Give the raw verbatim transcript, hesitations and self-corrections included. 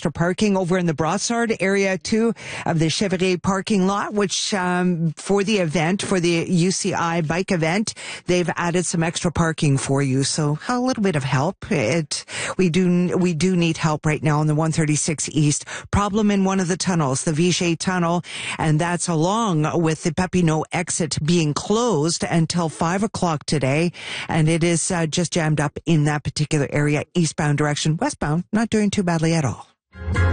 extra parking over in the Brossard area too of the Chevrolet parking lot, which um, for the event, for the U C I bike event, they've added some extra parking for you. So a little bit of help. It we do we do need help right now on the one thirty-six East. Problem in one of the tunnels, the Vichy tunnel, and that's along with the Papineau exit being closed until five o'clock today, and it is uh, just jammed up in that particular area, eastbound direction. Westbound, not doing too badly at all.